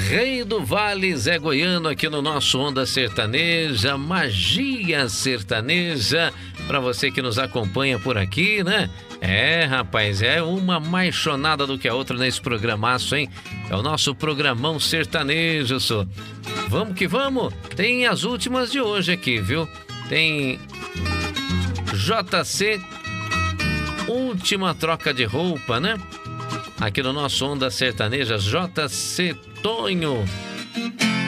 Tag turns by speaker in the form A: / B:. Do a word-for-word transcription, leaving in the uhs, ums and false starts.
A: Rei do Vale, Zé Goiano, aqui no nosso Onda Sertaneja, Magia Sertaneja, para você que nos acompanha por aqui, né? É, rapaz, é uma mais chonada do que a outra nesse programaço, hein? É o nosso programão sertanejo, só. Vamos que vamos, tem as últimas de hoje aqui, viu? Tem J C, última troca de roupa, né? Aqui no nosso Onda Sertaneja, J C Tonho.